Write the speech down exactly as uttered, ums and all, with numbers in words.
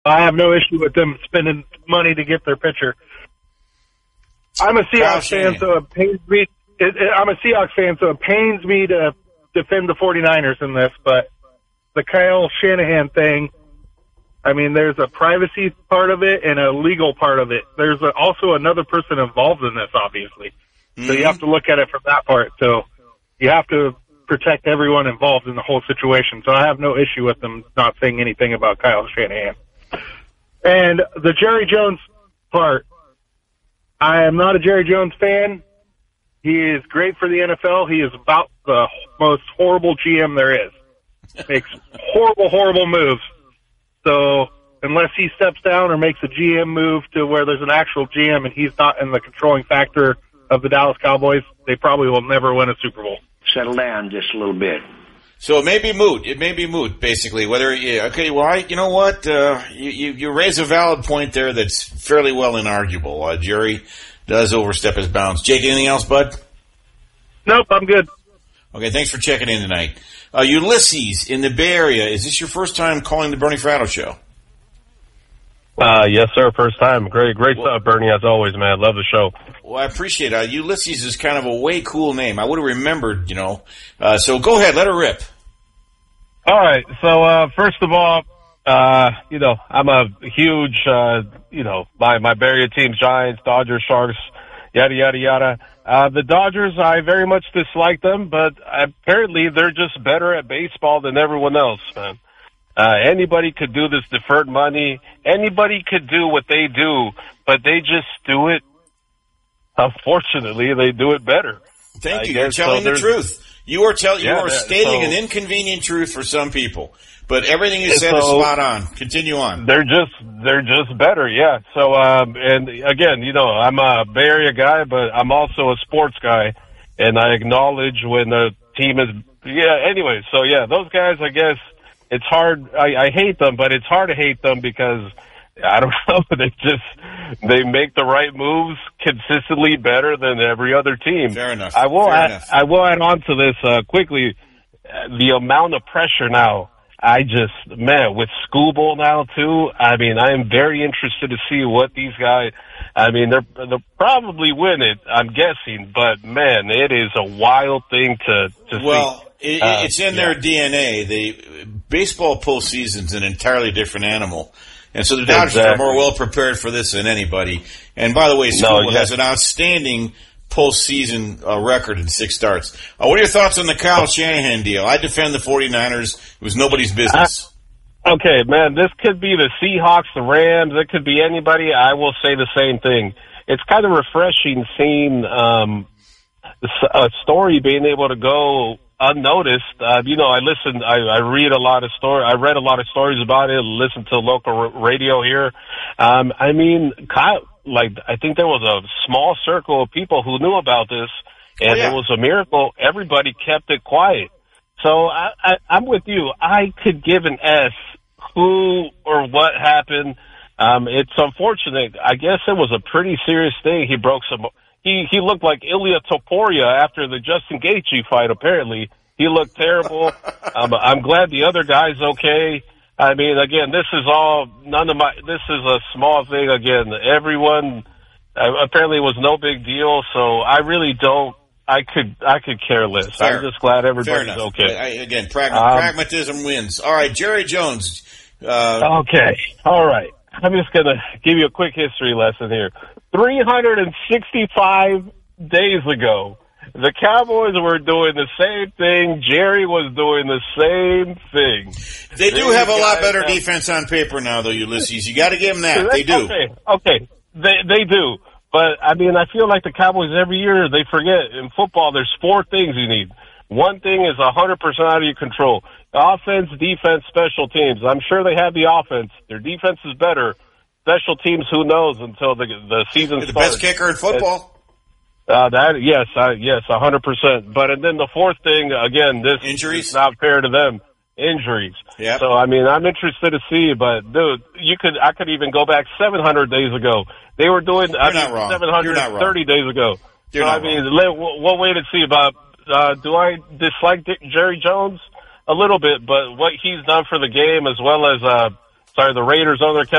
I have no issue with them spending money to get their pitcher. I'm a Seahawks fan, so it pains me. It, it, I'm a Seahawks fan, so it pains me to defend the 49ers in this. But the Kyle Shanahan thing, I mean, there's a privacy part of it and a legal part of it. There's a, also another person involved in this, obviously. Mm-hmm. So you have to look at it from that part. So you have to protect everyone involved in the whole situation. So I have no issue with them not saying anything about Kyle Shanahan. And the Jerry Jones part, I am not a Jerry Jones fan. He is great for the N F L. He is about the most horrible G M there is. Makes horrible, horrible moves. So unless he steps down or makes a G M move to where there's an actual G M and he's not in the controlling factor of the Dallas Cowboys, they probably will never win a Super Bowl. Settle down just a little bit. So it may be moot. It may be moot, basically. Whether yeah, okay, well, I, you know what? Uh, you, you you raise a valid point there that's fairly well inarguable. Uh, Jerry does overstep his bounds. Jake, anything else, bud? Nope, I'm good. Okay, thanks for checking in tonight. Uh, Ulysses in the Bay Area. Is this your first time calling the Bernie Fratto Show? Uh, yes, sir. First time. Great, great well, stuff, Bernie, as always, man. Love the show. Well, I appreciate it. Uh, Ulysses is kind of a way cool name. I would have remembered, you know. Uh, so go ahead, let her rip. All right. So, uh, first of all, uh, you know, I'm a huge, uh, you know, my, my Bay Area teams, Giants, Dodgers, Sharks, yada, yada, yada. Uh, the Dodgers, I very much dislike them, but apparently they're just better at baseball than everyone else, man. Uh, anybody could do this deferred money. Anybody could do what they do, but they just do it. Unfortunately, they do it better. Thank you. You're telling so the truth. You are telling. Yeah, you are stating so, an inconvenient truth for some people, but everything you said so, is spot on. Continue on. They're just they're just better, yeah. So, um, and again, you know, I'm a Bay Area guy, but I'm also a sports guy, and I acknowledge when the team is. Yeah. Anyway, so yeah, those guys, I guess. It's hard. I, I hate them, but it's hard to hate them because I don't know. They just they make the right moves consistently better than every other team. Fair enough. I will Fair add. enough. I will add on to this uh, quickly. The amount of pressure now. I just man with Skubal now too. I mean, I am very interested to see what these guys. I mean, they're they'll probably win it. I'm guessing, but man, it is a wild thing to to well, see. It, uh, it's in yeah. their D N A. The baseball postseason's an entirely different animal, and so the Dodgers exactly. are more well prepared for this than anybody. And by the way, Skubal no, yeah. has an outstanding postseason uh, record in six starts. Uh, what are your thoughts on the Kyle Shanahan deal? I defend the 49ers. It was nobody's business. I, okay, man, this could be the Seahawks, the Rams. It could be anybody. I will say the same thing. It's kind of refreshing seeing um, a story being able to go unnoticed. Uh, you know, I listen, I, I read a lot of story. I read a lot of stories about it, listen to local r- radio here. Um, I mean, Kyle, like, I think there was a small circle of people who knew about this, and oh, yeah. it was a miracle. Everybody kept it quiet. So I, I, I'm with you. I could give an S who or what happened. Um, it's unfortunate. I guess it was a pretty serious thing. He broke some. He he looked like Ilya Topuria after the Justin Gaethje fight. Apparently, he looked terrible. um, I'm glad the other guy's okay. I mean, again, this is all none of my. This is a small thing. Again, everyone uh, apparently it was no big deal. So I really don't. I could I could care less. Fair. I'm just glad everybody's okay. I, again, pragma- um, pragmatism wins. All right, Jerry Jones. Uh, okay, all right. I'm just going to give you a quick history lesson here. three hundred sixty-five days ago, the Cowboys were doing the same thing. Jerry was doing the same thing. They do have a lot better defense on paper now, though, Ulysses. You got to give them that. They do. Okay, okay. They, they do. But, I mean, I feel like the Cowboys every year, they forget. In football, there's four things you need. One thing is one hundred percent out of your control. Offense, defense, special teams. I'm sure they have the offense. Their defense is better. Special teams, who knows until the the season You're the starts. best kicker in football. Uh, that yes, I, yes, one hundred percent. But and then the fourth thing, again, this injuries is not fair to them. Injuries. Yeah. So I mean, I'm interested to see, but dude, you could I could even go back seven hundred days ago. They were doing You're I not mean, wrong. seven hundred thirty days ago. You're so not I mean, wrong. let, we'll, we'll wait and see about. Uh, do I dislike Dick, Jerry Jones? A little bit, but what he's done for the game as well as, uh, sorry, the Raiders owner